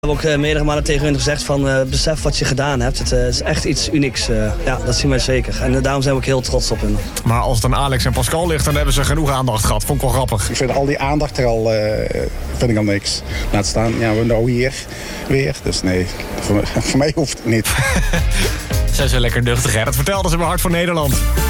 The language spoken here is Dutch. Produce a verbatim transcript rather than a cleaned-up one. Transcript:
We hebben ook uh, meerdere malen tegen hun gezegd van uh, besef wat je gedaan hebt. Het uh, is echt iets unieks. Uh, ja, dat zien wij zeker. En uh, daarom zijn we ook heel trots op hen. Maar als het aan Alex en Pascal ligt, dan hebben ze genoeg aandacht gehad. Vond ik wel grappig. Ik vind al die aandacht er al, uh, vind ik al niks. Laat staan, ja, we nou hier weer. Dus nee, voor, voor mij hoeft het niet. Zij zijn lekker nuchtig, hè? Dat vertelden ze bij Hart voor Nederland.